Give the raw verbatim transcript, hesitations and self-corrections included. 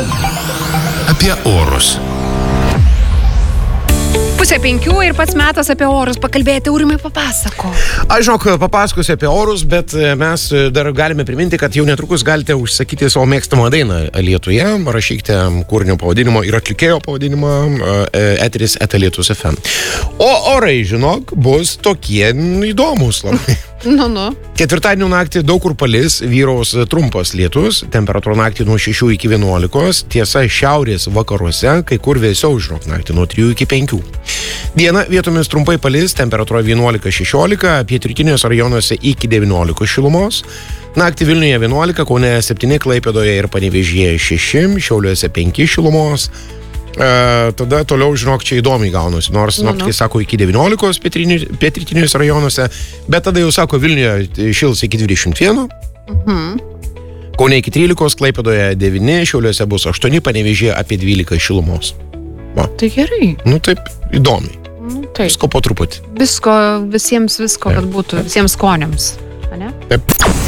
Apie orus. Pusė penkių ir pats metas apie orus pakalbėti. Aurimai, papasako. Aš žinok, papasakosiu apie orus, bet mes dar galime priminti, kad jau netrukus galite užsakyti savo mėgstamą dainą Lietuje. Rašykite kūrinio pavadinimo ir atlikėjo pavadinimą eteris eta lietus ef em. O orai, žinok, bus tokie įdomus labai. Nu, nu. Ketvirtadienio naktį daug kur palis, vyraus trumpas lietus, temperatūra naktį nuo šešių iki vienuolikos, tiesa šiaurės vakaruose, kai kur vėsiau žinok naktį nuo trijų iki penkių. Dieną vietomis trumpai palis, temperatūra vienuolika šešiolika, pietrytiniuose rajonuose iki devyniolikos šilumos. Naktį Vilniuje vienuolika, Kaune septyni, Klaipėdoje ir Panevėžyje šeši, Šiauliuose penki šilumos. E, tada toliau, žinok, čia įdomiai gaunasi, nors Nu, naktį nu. sako iki devyniolikos pietrytiniuose rajonuose, bet tada jau sako Vilniuje šils iki dvidešimt vieno. Mhm. Kaune iki trylikos, Klaipėdoje devyni, Šiauliuose bus aštuoni, Panevėžyje apie dvylika šilumos. Va. Tai gerai. Nu taip, įdomiai. Nu, taip. Visko po truputį. Visko, visiems visko, Taip. kad būtų, visiems skoniams. Ane? Taip.